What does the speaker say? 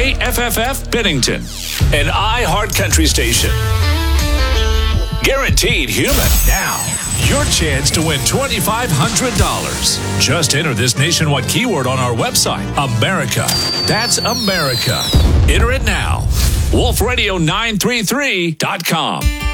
KFFF Bennington, an iHeart Country station. Guaranteed human. Now, your chance to win $2,500. Just enter this nationwide keyword on our website, America. That's America. Enter it now. WolfRadio933.com.